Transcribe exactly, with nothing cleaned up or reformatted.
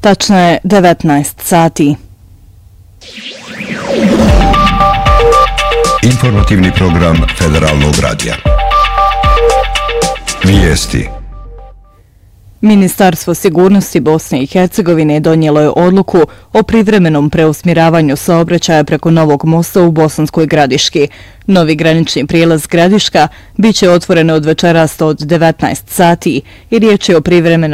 Tačno je devetnaest sati. Informativni program Federalnog radija. Vijesti. Ministarstvo sigurnosti Bosne i Hercegovine donijelo je odluku o privremenom preusmjeravanju saobraćaja preko Novog mosta u Bosanskoj Gradiški. Novi granični prijelaz Gradiška bit će otvoren od večeras od devetnaest sati i riječ je o privremenoj